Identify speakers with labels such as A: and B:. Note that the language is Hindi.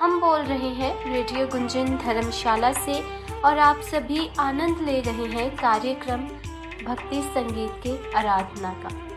A: हम बोल रहे हैं रेडियो गुंजन धर्मशाला से और आप सभी आनंद ले रहे हैं कार्यक्रम भक्ति संगीत के आराधना का।